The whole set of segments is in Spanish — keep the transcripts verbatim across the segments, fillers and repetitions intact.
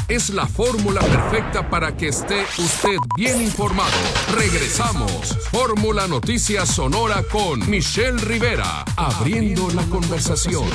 es la fórmula perfecta para que esté usted bien informado. Regresamos. Fórmula Noticias Sonora con Michelle Rivera, abriendo la conversación.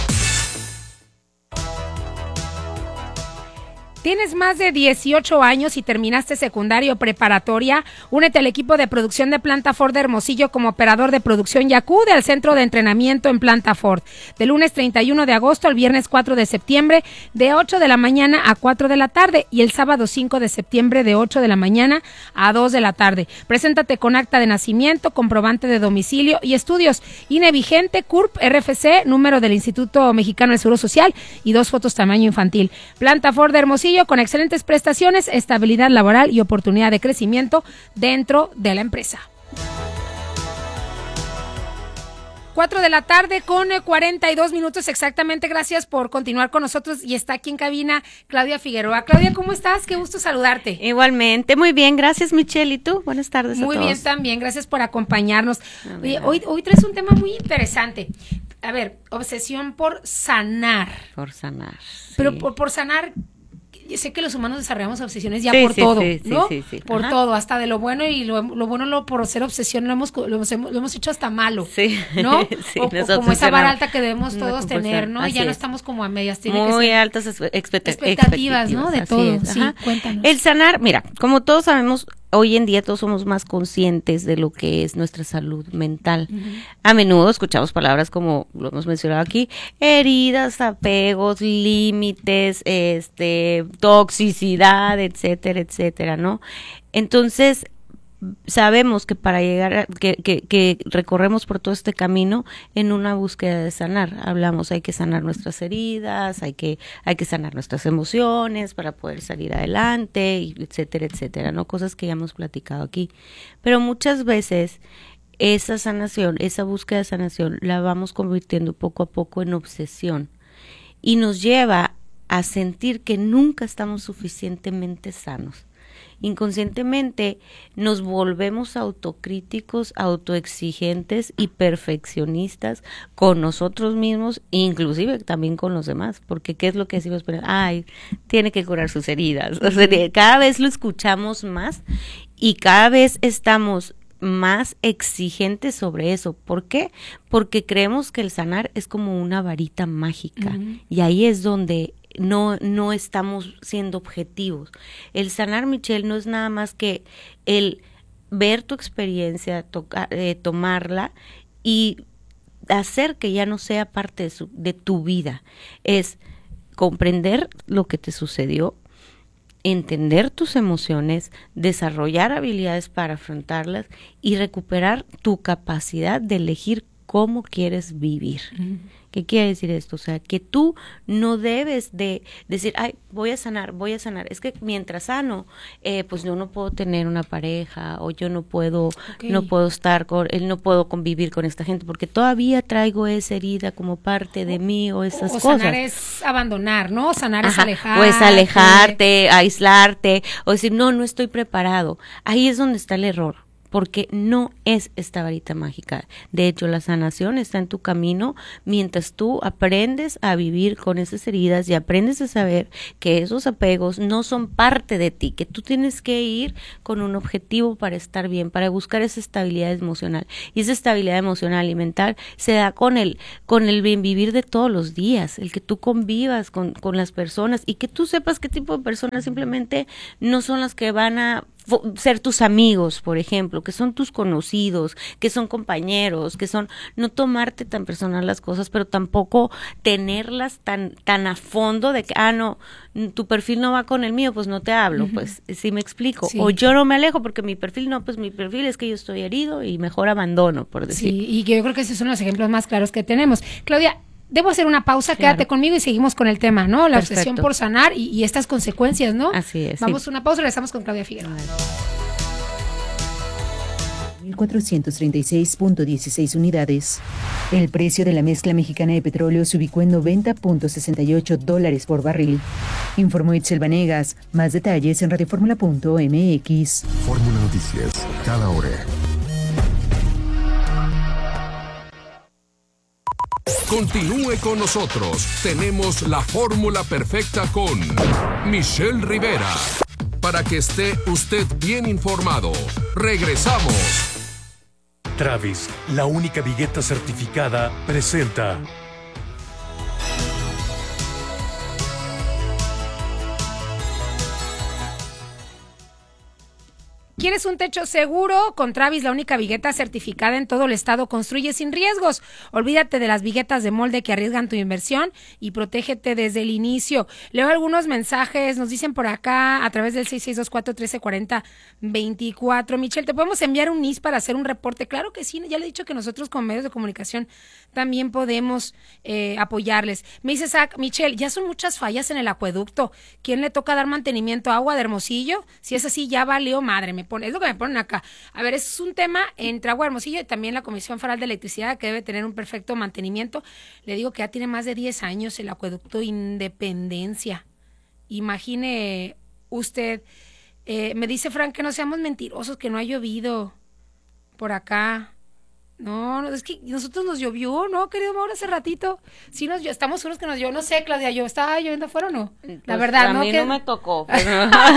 ¿Tienes más de dieciocho años y terminaste secundaria o preparatoria? Únete al equipo de producción de Planta Ford de Hermosillo como operador de producción y acude al centro de entrenamiento en Planta Ford. De lunes treinta y uno de agosto al viernes cuatro de septiembre, de ocho de la mañana a cuatro de la tarde, y el sábado cinco de septiembre de ocho de la mañana a dos de la tarde. Preséntate con acta de nacimiento, comprobante de domicilio y estudios. I N E vigente, C U R P, R F C, número del Instituto Mexicano del Seguro Social y dos fotos tamaño infantil. Planta Ford de Hermosillo, con excelentes prestaciones, estabilidad laboral y oportunidad de crecimiento dentro de la empresa. Cuatro de la tarde con cuarenta y dos minutos exactamente. Gracias por continuar con nosotros y está aquí en cabina Claudia Figueroa. Claudia, ¿cómo estás? Qué gusto saludarte. Igualmente, muy bien, gracias Michelle. ¿Y tú? Buenas tardes a Muy todos. bien también, gracias por acompañarnos. Oye, hoy, hoy traes un tema muy interesante. A ver, obsesión por sanar. Por sanar. Pero sí. por, por sanar... Yo sé que los humanos desarrollamos obsesiones ya sí, por sí, todo, sí, ¿no? Sí, sí, sí. Por Ajá. todo, hasta de lo bueno y lo, lo bueno lo, por ser obsesión lo hemos, lo hemos lo hemos hecho hasta malo, sí. ¿no? sí, o, o como esa vara alta que debemos todos tener, ¿no? Y ya no es. estamos como a medias. Tiene Muy que ser altas expect- expectativas, ¿no? De todo, sí, Ajá. cuéntanos. El sanar, mira, como todos sabemos, hoy en día todos somos más conscientes de lo que es nuestra salud mental. Uh-huh. A menudo escuchamos palabras como lo hemos mencionado aquí, heridas, apegos, límites, este, toxicidad, etcétera, etcétera, ¿no? Entonces, sabemos que para llegar a, que, que, que recorremos por todo este camino en una búsqueda de sanar. Hablamos, hay que sanar nuestras heridas, hay que, hay que sanar nuestras emociones para poder salir adelante, y etcétera, etcétera, ¿no? Cosas que ya hemos platicado aquí. Pero muchas veces esa sanación, esa búsqueda de sanación, la vamos convirtiendo poco a poco en obsesión y nos lleva a sentir que nunca estamos suficientemente sanos. Inconscientemente nos volvemos autocríticos, autoexigentes y perfeccionistas con nosotros mismos, inclusive también con los demás, porque ¿qué es lo que decimos? Ay, tiene que curar sus heridas. O sea, cada vez lo escuchamos más y cada vez estamos más exigentes sobre eso. ¿Por qué? Porque creemos que el sanar es como una varita mágica, uh-huh. y ahí es donde no no estamos siendo objetivos. El sanar, Michelle, no es nada más que el ver tu experiencia, tocar, eh, tomarla y hacer que ya no sea parte de, su, de tu vida. Es comprender lo que te sucedió, entender tus emociones, desarrollar habilidades para afrontarlas y recuperar tu capacidad de elegir cómo quieres vivir. Uh-huh. ¿Qué quiere decir esto? O sea, que tú no debes de decir, ay, voy a sanar, voy a sanar. Es que mientras sano, eh, pues yo no puedo tener una pareja, o yo no puedo, okay. no puedo estar con, él no puedo convivir con esta gente, porque todavía traigo esa herida como parte de mí, o esas o cosas. Sanar es abandonar, ¿no? Sanar Ajá. es alejarte. O es alejarte, aislarte, o decir, no, no estoy preparado. Ahí es donde está el error. Porque no es esta varita mágica. De hecho, la sanación está en tu camino mientras tú aprendes a vivir con esas heridas y aprendes a saber que esos apegos no son parte de ti, que tú tienes que ir con un objetivo para estar bien, para buscar esa estabilidad emocional. Y esa estabilidad emocional y mental se da con el, con el bien vivir de todos los días, el que tú convivas con, con las personas y que tú sepas qué tipo de personas simplemente no son las que van a ser tus amigos, por ejemplo, que son tus conocidos, que son compañeros, que son, no tomarte tan personal las cosas, pero tampoco tenerlas tan tan a fondo de que, ah, no, tu perfil no va con el mío, pues no te hablo, uh-huh. pues, sí me explico, sí. O yo no me alejo porque mi perfil no, pues mi perfil es que yo estoy herido y mejor abandono, por decir. Sí, y yo creo que esos son los ejemplos más claros que tenemos. Claudia, debo hacer una pausa, claro. Quédate conmigo y seguimos con el tema, ¿no? La Perfecto. Obsesión por sanar y, y estas consecuencias, ¿no? Así es. Vamos sí. a una pausa y regresamos con Claudia Figueroa. mil cuatrocientos treinta y seis punto dieciséis unidades. El precio de la mezcla mexicana de petróleo se ubicó en noventa punto sesenta y ocho dólares por barril. Informó Itzel Vanegas. Más detalles en radioformula punto m x. Fórmula Noticias, cada hora. Continúe con nosotros. Tenemos la fórmula perfecta con Michelle Rivera. Para que esté usted bien informado. Regresamos. Travis, la única vigueta certificada, presenta. ¿Quieres un techo seguro? Con Travis, la única vigueta certificada en todo el estado, construye sin riesgos. Olvídate de las viguetas de molde que arriesgan tu inversión y protégete desde el inicio. Leo algunos mensajes, nos dicen por acá a través del seis seis dos cuatro, uno tres cuatro cero, dos cuatro. Michelle, ¿te podemos enviar un I S para hacer un reporte? Claro que sí, ya le he dicho que nosotros con medios de comunicación también podemos eh, apoyarles. Me dice Zach, Michelle, ya son muchas fallas en el acueducto. ¿Quién le toca dar mantenimiento a Agua de Hermosillo? Si es así, ya valió madre, me pone, es lo que me ponen acá. A ver, es un tema entre Agua de Hermosillo y también la Comisión Federal de Electricidad, que debe tener un perfecto mantenimiento. Le digo que ya tiene más de diez años el acueducto Independencia. Imagine usted, eh, me dice Frank que no seamos mentirosos, que no ha llovido por acá. No, no, es que nosotros nos llovió, ¿no, querido Mauro, hace ratito? Sí, nos, estamos seguros que nos llovió, no sé, Claudia, ¿yo estaba lloviendo afuera o no? Pues la verdad, a ¿no? mí que... no me tocó. Pero...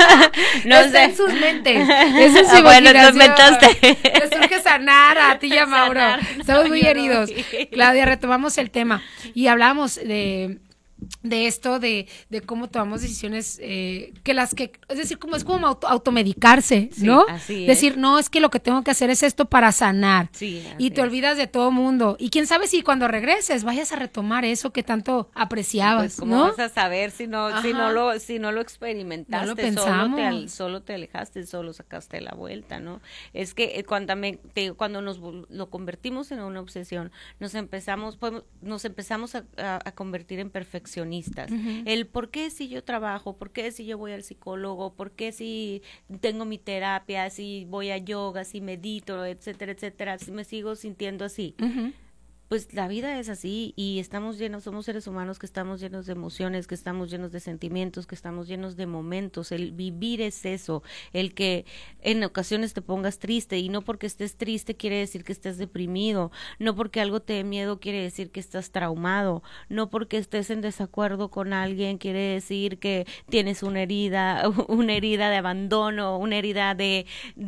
no está sé. En sus mentes. Eso es ah, bueno, te inventaste. Les surge sanar a ti y a Mauro. Sanar. Estamos No, muy heridos. No. Claudia, retomamos el tema y hablamos de... de esto, de, de cómo tomamos decisiones eh, que las que, es decir, como es como auto, automedicarse, ¿no? Sí, así es. Decir, no, es que lo que tengo que hacer es esto para sanar. Sí, y te es. olvidas de todo mundo. Y quién sabe si cuando regreses vayas a retomar eso que tanto apreciabas, pues, ¿cómo ¿no? vas a saber si no, si no lo, si no lo experimentaste? No lo pensamos. Solo te, solo te alejaste, solo sacaste la vuelta, ¿no? Es que cuando, me, te, cuando nos lo convertimos en una obsesión, nos empezamos, podemos, nos empezamos a, a, a convertir en perfeccionistas. Uh-huh. El por qué si yo trabajo, por qué si yo voy al psicólogo, por qué si tengo mi terapia, si voy a yoga, si medito, etcétera, etcétera, si me sigo sintiendo así. Uh-huh. Pues la vida es así y estamos llenos, somos seres humanos que estamos llenos de emociones, que estamos llenos de sentimientos, que estamos llenos de momentos. El vivir es eso, el que en ocasiones te pongas triste y no porque estés triste quiere decir que estés deprimido, no porque algo te dé miedo quiere decir que estás traumado, no porque estés en desacuerdo con alguien quiere decir que tienes una herida, una herida de abandono, una herida de,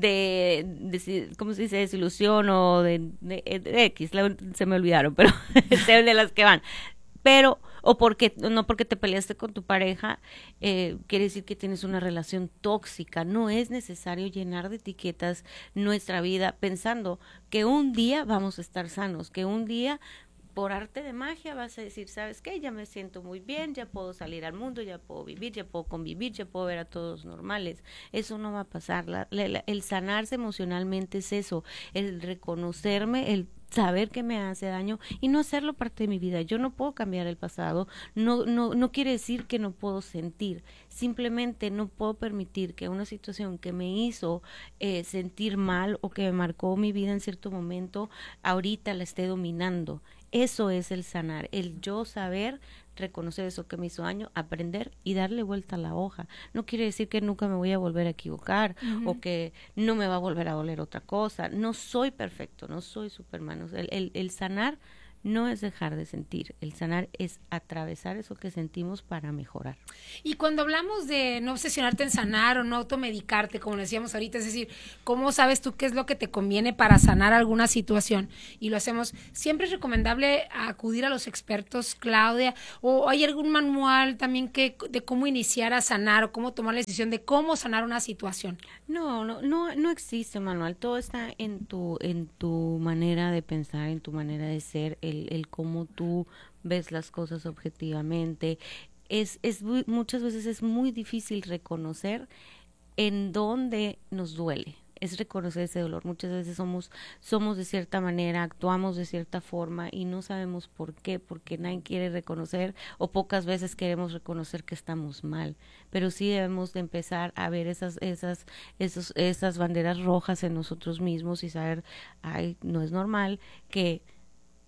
de, de ¿cómo se dice? Desilusión o de, de, de X, se me olvidó. pero sé de las que van, pero o porque no porque te peleaste con tu pareja eh, quiere decir que tienes una relación tóxica. No es necesario llenar de etiquetas nuestra vida pensando que un día vamos a estar sanos, que un día por arte de magia vas a decir, ¿sabes qué? Ya me siento muy bien, ya puedo salir al mundo, ya puedo vivir, ya puedo convivir, ya puedo ver a todos normales. Eso no va a pasar. La, la, el sanarse emocionalmente es eso, el reconocerme, el saber que me hace daño y no hacerlo parte de mi vida. Yo no puedo cambiar el pasado, no no no quiere decir que no puedo sentir, simplemente no puedo permitir que una situación que me hizo eh, sentir mal o que me marcó mi vida en cierto momento, ahorita la esté dominando. Eso es el sanar, el yo saber reconocer eso que me hizo daño, aprender y darle vuelta a la hoja. No quiere decir que nunca me voy a volver a equivocar uh-huh. o que no me va a volver a doler otra cosa. No soy perfecto, no soy Superman. El, el, el sanar no es dejar de sentir, el sanar es atravesar eso que sentimos para mejorar. Y cuando hablamos de no obsesionarte en sanar o no automedicarte, como decíamos ahorita, es decir, ¿cómo sabes tú qué es lo que te conviene para sanar alguna situación? Y lo hacemos, siempre es recomendable acudir a los expertos, Claudia, o hay algún manual también que de cómo iniciar a sanar o cómo tomar la decisión de cómo sanar una situación. No, no, no, no existe manual, todo está en tu, en tu manera de pensar, en tu manera de ser, El, el cómo tú ves las cosas objetivamente. Es, es muy, muchas veces es muy difícil reconocer en dónde nos duele. Es reconocer ese dolor. Muchas veces somos, somos de cierta manera, actuamos de cierta forma y no sabemos por qué, porque nadie quiere reconocer o pocas veces queremos reconocer que estamos mal. Pero sí debemos de empezar a ver esas, esas, esos, esas banderas rojas en nosotros mismos y saber, ay, no es normal que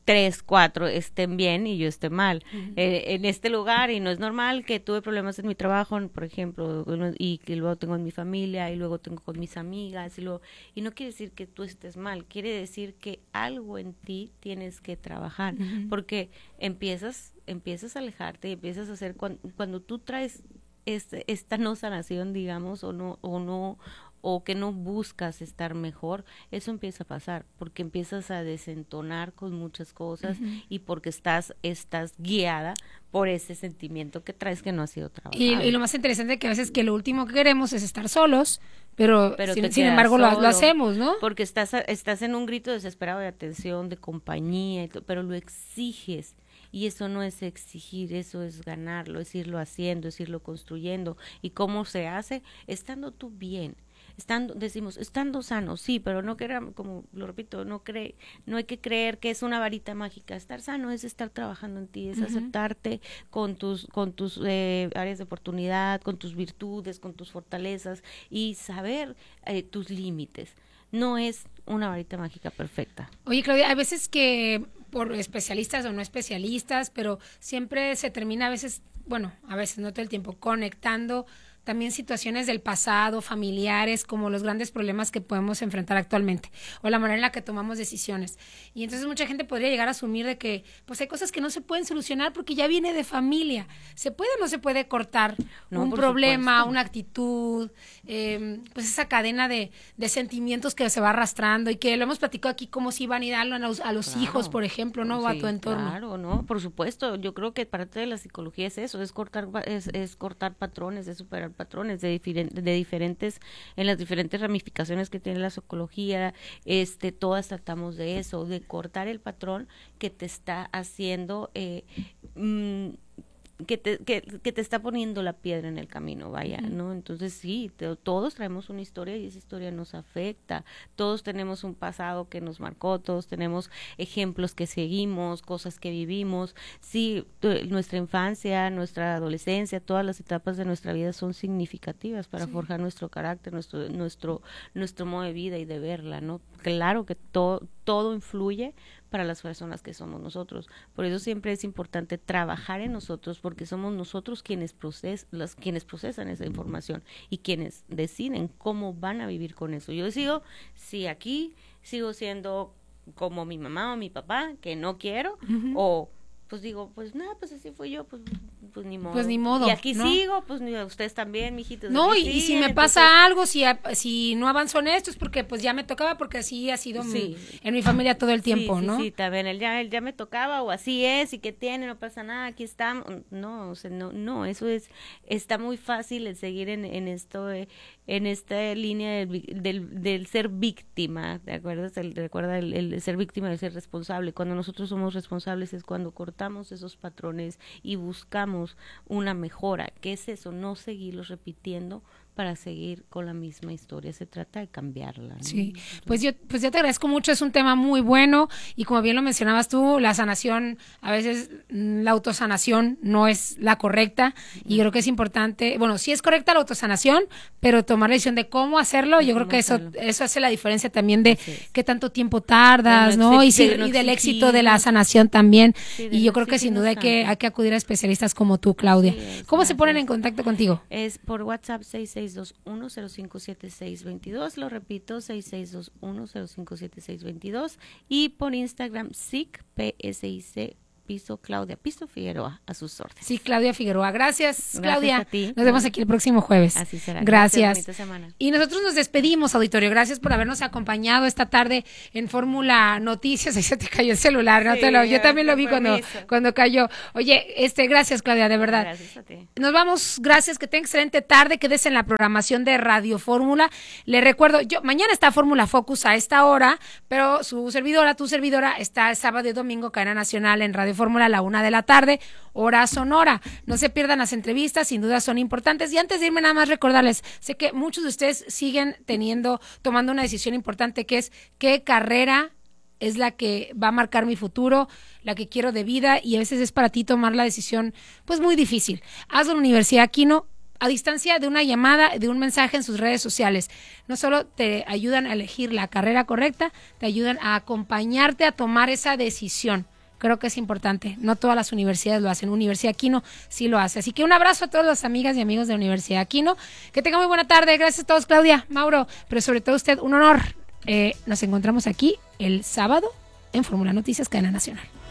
tres, cuatro estén bien y yo esté mal. Uh-huh. Eh, en este lugar, y no es normal que tuve problemas en mi trabajo, por ejemplo, y que luego tengo en mi familia, y luego tengo con mis amigas, y luego, y no quiere decir que tú estés mal, quiere decir que algo en ti tienes que trabajar, uh-huh. porque empiezas, empiezas a alejarte, y empiezas a hacer, cuando, cuando tú traes este, esta no sanación, digamos, o no, o no, o que no buscas estar mejor, eso empieza a pasar, porque empiezas a desentonar con muchas cosas, uh-huh. y porque estás, estás guiada por ese sentimiento que traes que no ha sido trabajado. Y, y lo más interesante que a veces que lo último que queremos es estar solos, pero, pero sin, sin embargo lo, lo hacemos, ¿no? Porque estás, estás en un grito desesperado de atención, de compañía, y to, pero lo exiges. Y eso no es exigir, eso es ganarlo, es irlo haciendo, es irlo construyendo. ¿Y cómo se hace? Estando tú bien. Estando, decimos, estando sano, sí, pero no queramos, como lo repito, no cree, no hay que creer que es una varita mágica. Estar sano es estar trabajando en ti, es uh-huh. aceptarte con tus, con tus eh, áreas de oportunidad, con tus virtudes, con tus fortalezas y saber eh, tus límites. No es una varita mágica perfecta. Oye, Claudia, hay veces que por especialistas o no especialistas, pero siempre se termina a veces, bueno, a veces no todo el tiempo, conectando también situaciones del pasado, familiares, como los grandes problemas que podemos enfrentar actualmente, o la manera en la que tomamos decisiones. Y entonces mucha gente podría llegar a asumir de que pues hay cosas que no se pueden solucionar porque ya viene de familia. ¿Se puede o no se puede cortar no, un problema, supuesto. Una actitud, eh, pues esa cadena de, de sentimientos que se va arrastrando y que lo hemos platicado aquí, como si van a ir a los, a los claro. hijos, por ejemplo, ¿no? Sí, o a tu entorno. Claro, ¿no? Por supuesto. Yo creo que parte de la psicología es eso, es cortar, es, es cortar patrones, es superar patrones de, diferen, de diferentes, en las diferentes ramificaciones que tiene la psicología, este, todas tratamos de eso, de cortar el patrón que te está haciendo, eh, mmm, que te, que, que te está poniendo la piedra en el camino, vaya, uh-huh. ¿no? Entonces sí, te, todos traemos una historia y esa historia nos afecta, todos tenemos un pasado que nos marcó, todos tenemos ejemplos que seguimos, cosas que vivimos, sí, t- nuestra infancia, nuestra adolescencia, todas las etapas de nuestra vida son significativas para sí. forjar nuestro carácter, nuestro, nuestro, nuestro modo de vida y de verla, ¿no? Claro que to, todo influye para las personas que somos nosotros. Por eso siempre es importante trabajar en nosotros, porque somos nosotros quienes, proces, los, quienes procesan esa información y quienes deciden cómo van a vivir con eso. Yo decido si aquí sigo siendo como mi mamá o mi papá, que no quiero, uh-huh. o pues digo, pues nada, pues así fui yo, pues, pues ni modo. Pues ni modo. Y aquí ¿no? sigo, pues ni ustedes también, mijitos. No, y, siguen, y si me entonces... pasa algo, si, si no avanzo en esto, es porque pues ya me tocaba, porque así ha sido sí. mi, en mi familia todo el tiempo, sí, sí, ¿no? Sí, también, él ya, él ya me tocaba, o así es, y qué tiene, no pasa nada, aquí estamos. No, o sea, no, no, eso es, está muy fácil el seguir en, en esto, eh, en esta línea del, del, del ser víctima, ¿te acuerdas? El, ¿te acuerdas? El, el ser víctima, el ser responsable. Cuando nosotros somos responsables es cuando cortamos esos patrones y buscamos una mejora. ¿Qué es eso? No seguirlos repitiendo para seguir con la misma historia, se trata de cambiarla, ¿no? Sí, pues yo pues yo te agradezco mucho, es un tema muy bueno y como bien lo mencionabas tú, la sanación, a veces la autosanación no es la correcta y creo que es importante, bueno, sí es correcta la autosanación, pero tomar la decisión de cómo hacerlo, yo creo que eso eso hace la diferencia también de qué tanto tiempo tardas, no ¿no? exi- Y, si, no y del exigir. éxito de la sanación también, Sí, y yo creo que sin duda hay que, hay que acudir a especialistas como tú, Claudia. Sí, es, ¿Cómo se ponen gracias. en contacto contigo? Es por WhatsApp seis seis dos uno cero cinco siete seis dos dos, lo repito, seis seis dos uno cero cinco siete seis dos dos, y por Instagram S I C, P S I C, piso Claudia Piso Figueroa, a sus órdenes. Sí, Claudia Figueroa. Gracias, Claudia. Gracias a ti. Nos vemos aquí el próximo jueves. Así será. Gracias. Bonita semana. Y nosotros nos despedimos, auditorio. Gracias por habernos acompañado esta tarde en Fórmula Noticias. Ahí se te cayó el celular, ¿no? Sí, te lo, yo también lo vi cuando, permiso. cuando cayó. Oye, este, gracias, Claudia, de verdad. Gracias a ti. Nos vamos, gracias, que tenga excelente tarde, quédese en la programación de Radio Fórmula. Le recuerdo, yo mañana está Fórmula Focus a esta hora, pero su servidora, tu servidora, está el sábado y domingo, cadena nacional en Radio Fórmula a la una de la tarde, hora sonora. No se pierdan las entrevistas, sin duda son importantes. Y antes de irme, nada más recordarles, sé que muchos de ustedes siguen teniendo, tomando una decisión importante, que es qué carrera es la que va a marcar mi futuro, la que quiero de vida, y a veces es para ti tomar la decisión, pues muy difícil. Hazlo en la Universidad Aquino, a distancia de una llamada, de un mensaje en sus redes sociales. No solo te ayudan a elegir la carrera correcta, te ayudan a acompañarte a tomar esa decisión. creo que es importante. No todas las universidades lo hacen. Universidad Aquino sí lo hace. Así que un abrazo a todas las amigas y amigos de Universidad Aquino. Que tengan muy buena tarde. Gracias a todos, Claudia, Mauro, pero sobre todo usted, un honor. Eh, nos encontramos aquí el sábado en Fórmula Noticias, Cadena Nacional.